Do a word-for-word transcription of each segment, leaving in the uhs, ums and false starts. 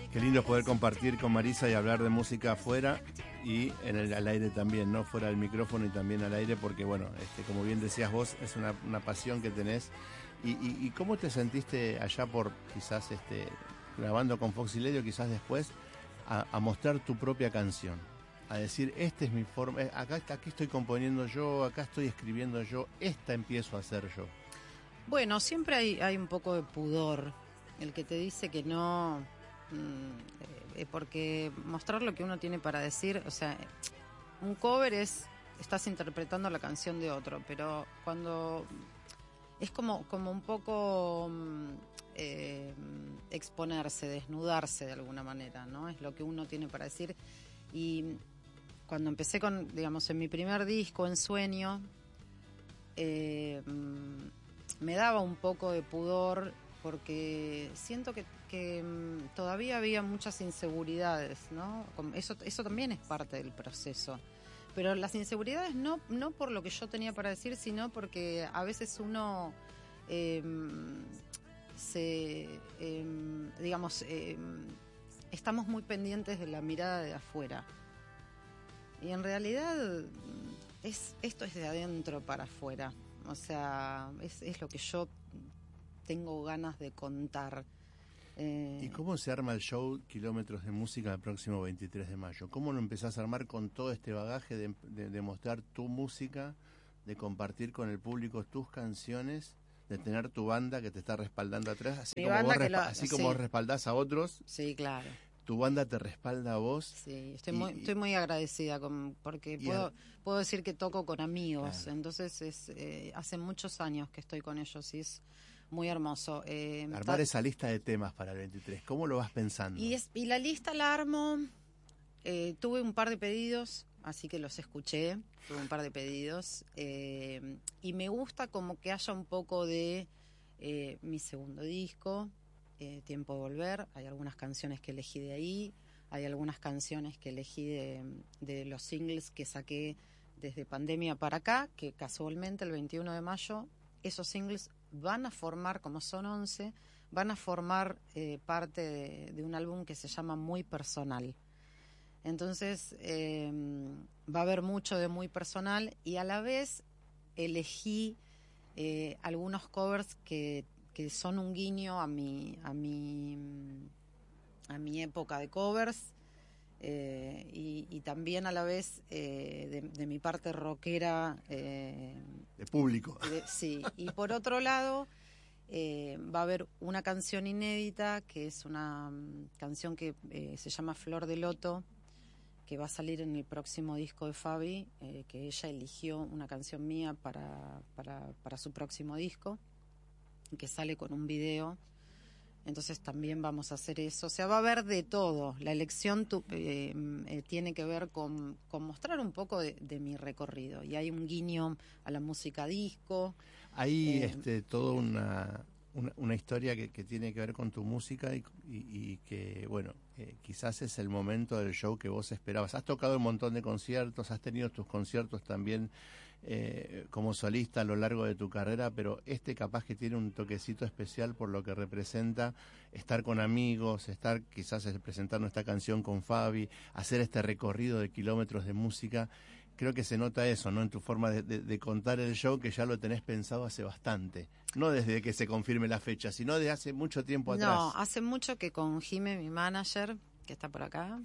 Qué lindo poder compartir con Marisa y hablar de música afuera y en el, al aire también, ¿no? Fuera del micrófono y también al aire, porque bueno, este, como bien decías vos, es una, una pasión que tenés. Y, y, ¿Y cómo te sentiste allá por quizás este, grabando con Foxy Lady, quizás después, a, a mostrar tu propia canción? A decir, esta es mi forma, acá, aquí estoy componiendo yo, acá estoy escribiendo yo, esta empiezo a hacer yo. Bueno, siempre hay, hay un poco de pudor. El que te dice que no, eh, porque mostrar lo que uno tiene para decir, o sea, un cover es, estás interpretando la canción de otro, pero cuando es como, como un poco eh, exponerse, desnudarse de alguna manera, ¿no? Es lo que uno tiene para decir. Y cuando empecé con, digamos, en mi primer disco, En Sueño, eh, me daba un poco de pudor porque siento que, que todavía había muchas inseguridades, ¿no? Eso, eso también es parte del proceso. Pero las inseguridades no, no por lo que yo tenía para decir, sino porque a veces uno eh, se, eh, digamos, eh, estamos muy pendientes de la mirada de afuera. Y en realidad es, esto es de adentro para afuera. O sea, es, es lo que yo tengo ganas de contar. Eh... ¿Y cómo se arma el show Kilómetros de Música el próximo veintitrés de mayo? ¿Cómo lo empezás a armar con todo este bagaje de, de, de mostrar tu música, de compartir con el público tus canciones, de tener tu banda que te está respaldando atrás, así, como vos, respa- lo, así sí. como vos respaldás a otros? Sí, claro. Tu banda te respalda a vos. Sí, estoy, y, muy, estoy muy agradecida con, porque puedo, a... puedo decir que toco con amigos, claro. Entonces es eh, hace muchos años que estoy con ellos y es muy hermoso. Eh, Armar ta... esa lista de temas para el veintitrés, ¿cómo lo vas pensando? Y, es, y la lista la armo, eh, tuve un par de pedidos, así que los escuché, tuve un par de pedidos, eh, y me gusta como que haya un poco de eh, mi segundo disco, Eh, Tiempo de Volver. Hay algunas canciones que elegí de ahí, hay algunas canciones que elegí de, de los singles que saqué desde pandemia para acá, que casualmente el veintiuno de mayo esos singles van a formar, como son once, van a formar eh, parte de, de un álbum que se llama Muy Personal. Entonces eh, va a haber mucho de muy personal y a la vez elegí eh, algunos covers que que son un guiño a mi a mi a mi época de covers eh, y, y también a la vez eh, de, de mi parte rockera eh, de público de, sí, y por otro lado eh, va a haber una canción inédita que es una um, canción que eh, se llama Flor de Loto, que va a salir en el próximo disco de Fabi, eh, que ella eligió una canción mía para, para, para su próximo disco, que sale con un video. Entonces también vamos a hacer eso. O sea, va a haber de todo. La elección tu, eh, eh, tiene que ver con, con mostrar un poco de, de mi recorrido. Y hay un guiño a la música disco. Hay eh, este, toda una, una, una historia que, que tiene que ver con tu música y, y, y que, bueno, eh, quizás es el momento del show que vos esperabas. Has tocado un montón de conciertos, has tenido tus conciertos también Eh, como solista a lo largo de tu carrera, pero este capaz que tiene un toquecito especial por lo que representa estar con amigos, estar quizás presentando esta canción con Fabi, hacer este recorrido de kilómetros de música. Creo que se nota eso, ¿no? En tu forma de, de, de contar el show, que ya lo tenés pensado hace bastante. No desde que se confirme la fecha, sino de hace mucho tiempo atrás. No, hace mucho que con Jime, mi manager, que está por acá,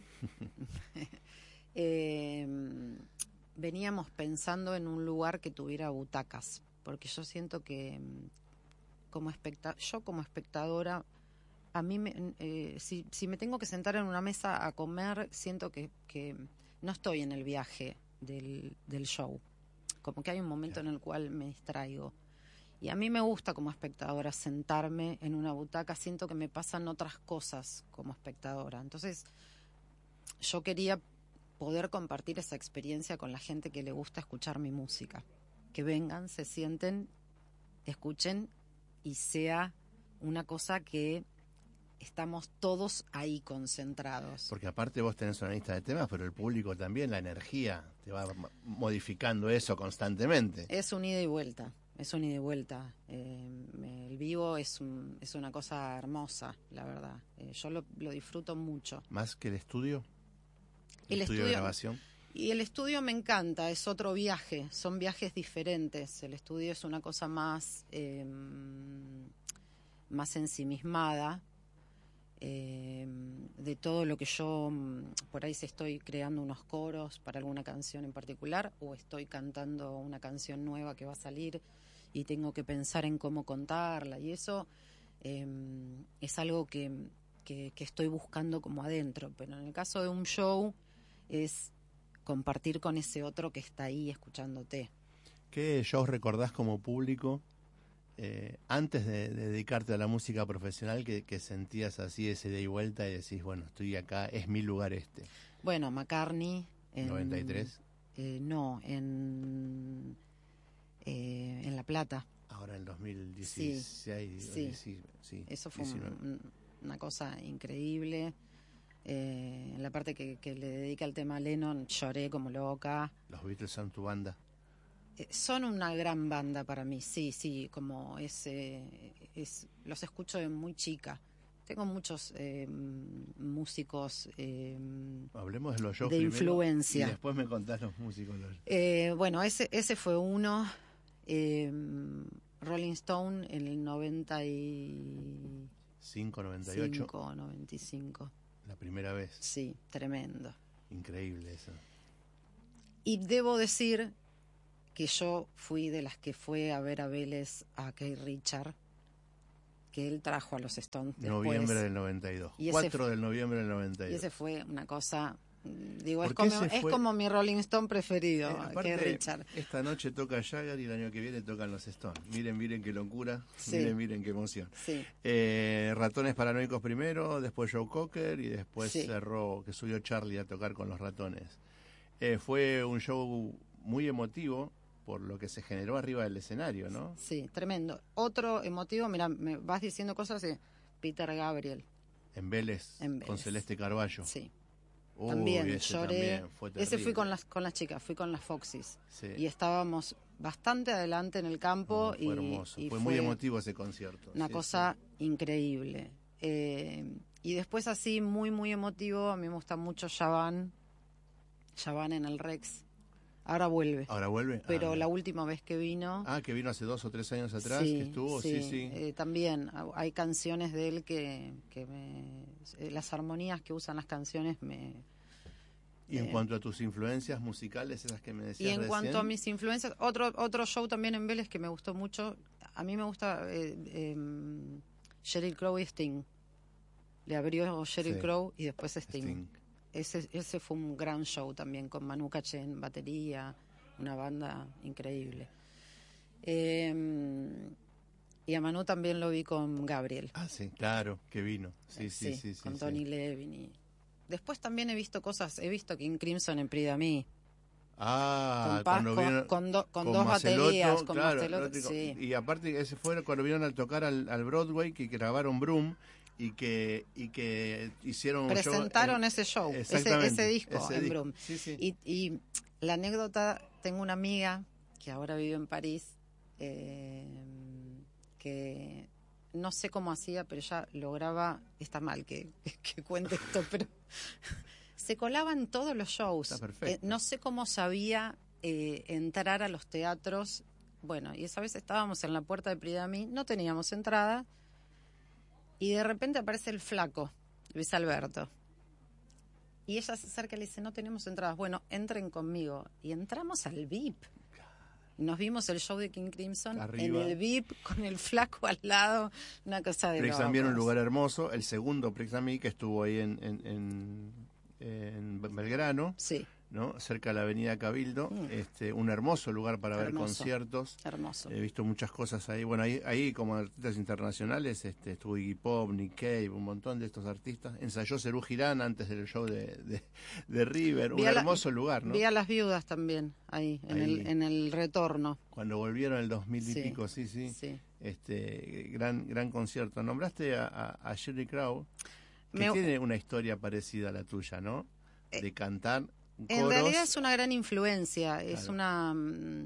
eh, veníamos pensando en un lugar que tuviera butacas, porque yo siento que como especta- yo como espectadora, a mí me, eh, si, si me tengo que sentar en una mesa a comer, siento que, que no estoy en el viaje del, del show, como que hay un momento en el cual me distraigo. Y a mí me gusta como espectadora sentarme en una butaca, siento que me pasan otras cosas como espectadora. Entonces yo quería poder compartir esa experiencia con la gente que le gusta escuchar mi música. Que vengan, se sienten, escuchen y sea una cosa que estamos todos ahí concentrados. Porque aparte vos tenés una lista de temas, pero el público también, la energía, te va modificando eso constantemente. Es un ida y vuelta. es un ida y vuelta. Eh, me- el vivo es, un, es una cosa hermosa, la verdad. Eh, yo lo, lo disfruto mucho. ¿Más que el estudio? El estudio de estudio- grabación. Y el estudio me encanta, es otro viaje, son viajes diferentes. El estudio es una cosa más, eh, más ensimismada. Eh, de todo lo que yo, mm, por ahí si estoy creando unos coros para alguna canción en particular o estoy cantando una canción nueva que va a salir y tengo que pensar en cómo contarla y eso eh, es algo que, que, que estoy buscando como adentro, pero en el caso de un show es compartir con ese otro que está ahí escuchándote. ¿Qué shows recordás como público eh, antes de, de dedicarte a la música profesional que, que sentías así ese de y vuelta y decís, bueno, estoy acá, es mi lugar este? Bueno, McCartney. En, ¿noventa y tres? Eh, no, en, eh, en La Plata. Ahora en dos mil dieciséis. Sí, sí, sí, Eso fue diecinueve. un- una cosa increíble. Eh, en la parte que, que le dedica el tema a Lennon, lloré como loca. Los Beatles son tu banda. Eh, son una gran banda para mí, sí, sí, como es, eh, es los escucho de muy chica. Tengo muchos eh, músicos eh, Hablemos de los shows de primero influencia. y después me contás los músicos. Los... Eh, bueno, ese ese fue uno. Eh, Rolling Stone en el noventa y cinco, noventa y ocho. cinco, noventa y cinco. La primera vez. Sí, tremendo. Increíble eso. Y debo decir que yo fui de las que fue a ver a Vélez a Keith Richard, que él trajo a los Stones después. Noviembre del noventa y dos. Y ese cuatro fue- del noviembre del noventa y Y dos. ese fue una cosa, mm, digo, es ¿Por qué como, ese es fue- como mi Rolling Stone preferido, Eh, Keith aparte, Richard. esta noche toca Jagger y el año que viene tocan los Stones. Miren, miren qué locura. Sí. Miren, miren qué emoción. Sí, Eh, Ratones Paranoicos primero, después Joe Cocker y después Sí. cerró, que subió Charlie a tocar con los Ratones. Eh, fue un show muy emotivo por lo que se generó arriba del escenario, ¿no? sí, tremendo. Otro emotivo, mira, me vas diciendo cosas de Peter Gabriel. En Vélez, En con Vélez. Celeste Carballo. Sí, Uy, también ese lloré. también fue Ese fui terrible. con las con las chicas, fui con las Foxys. Sí. Y estábamos bastante adelante en el campo No, fue y, hermoso, y fue, muy emotivo ese concierto. una sí, cosa increíble. Eh, y después así, muy, muy emotivo, a mí me gusta mucho Yavan, Yavan en el Rex. Ahora vuelve, sí. ¿Ahora vuelve? pero ah, la última vez que vino... ah, que vino hace dos o tres años atrás, que estuvo, sí, sí. eh, también ha- hay canciones de él que, que me, eh, las armonías que usan las canciones me... Y en eh, cuanto a tus influencias musicales, esas que me decías Y en recién, cuanto a mis influencias, otro otro show también en Vélez que me gustó mucho, a mí me gusta eh, eh, Sheryl Crow y Sting. Le abrió Sheryl Sí. Crow y después Sting. Sting. Ese, ese fue un gran show también, con Manu Caché en batería, una banda increíble. Eh, y a Manu también lo vi con Gabriel. Ah, sí, claro, que vino. Sí, sí, sí, sí. con sí. Tony Levin. Y... Después también he visto cosas, he visto King Crimson en Prix d'Ami. Ah, Con, pa- cuando con, vino con, do- con con dos Maceloto, baterías, con claro, Maceloto, no, sí. y aparte ese fue cuando vinieron a tocar al, al Broadway, que grabaron Broom y que y que hicieron un show Presentaron en- ese show, ese, exactamente, ese disco ese en disco. Broom. Sí, sí. Y, y la anécdota, tengo una amiga que ahora vive en París, eh, que no sé cómo hacía, pero ella lograba, está mal que, que cuente esto, pero se colaba en todos los shows. Está perfecto. Eh, no sé cómo sabía eh, entrar a los teatros. Bueno, y esa vez estábamos en la puerta de Prix d'Ami, no teníamos entrada, y de repente aparece el flaco, Luis Alberto. Y ella se acerca y le dice, no tenemos entradas. Bueno, entren conmigo. Y entramos al V I P. Nos vimos el show de King Crimson Arriba. en el V I P con el flaco al lado. Una cosa de Prix también un locos. lugar hermoso, el segundo Prix Ami que estuvo ahí en, en, en, en Belgrano, Sí, ¿no? Cerca de la avenida Cabildo, Mm. este, un hermoso lugar para ver Hermoso. conciertos. hermoso. He visto muchas cosas ahí. Bueno, ahí, ahí como artistas internacionales, este, estuvo Iggy Pop, Nick Cave, un montón de estos artistas. Ensayó Serú Girán antes del show de, de, de River. Un Vi a la- hermoso lugar, ¿no? Vi a las viudas también, ahí, en, Ahí. El, en el retorno. Cuando volvieron el dos mil y Sí, pico, sí, sí. Sí. Este, gran, gran concierto. Nombraste a, a, a Sheryl Crow, que Me- tiene una historia parecida a la tuya, ¿no? De cantar En coros. realidad es una gran influencia, es Claro. una... mm,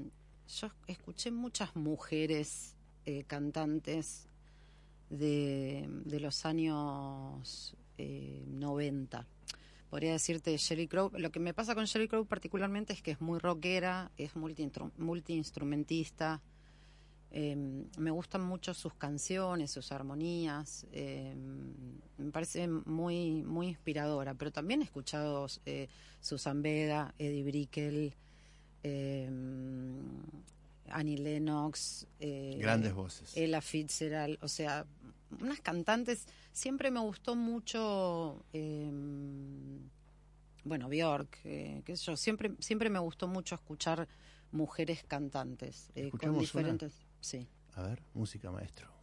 yo escuché muchas mujeres eh, cantantes de, de los años eh, noventa. Podría decirte Sheryl Crow. Lo que me pasa con Sheryl Crow particularmente es que es muy rockera, es multi-instrumentista. Eh, me gustan mucho sus canciones, sus armonías. Eh, me parece muy muy inspiradora. Pero también he escuchado eh, Susan Vega, Eddie Brickell, eh, Annie Lennox, eh, grandes voces, Ella Fitzgerald, o sea, unas cantantes. Siempre me gustó mucho, eh, bueno, Björk, eh, qué sé yo, siempre siempre me gustó mucho escuchar mujeres cantantes eh, con diferentes, una? Sí. A ver, música, maestro.